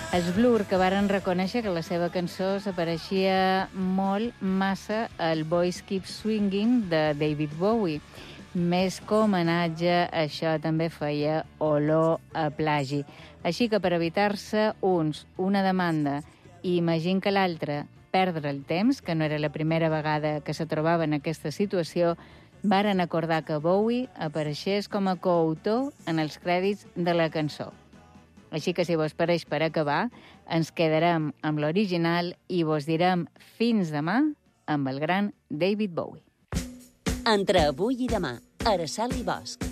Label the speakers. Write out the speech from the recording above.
Speaker 1: Els Blur, que varen reconèixer que la seva cançó s'apareixia molt massa al Boys Keep Swinging de David Bowie. Més que homenatge, això també feia olor a plagi. Així que per evitar-se una demanda i imagint que l'altre perdre el temps, que no era la primera vegada que se trobava en aquesta situació, varen acordar que Bowie apareixés com a coautor en els crèdits de la cançó. Així que si vos pareix per acabar, ens quedarem amb l'original i vos direm fins demà amb el gran David Bowie.
Speaker 2: Entre avui i demà, Araceli Bosch.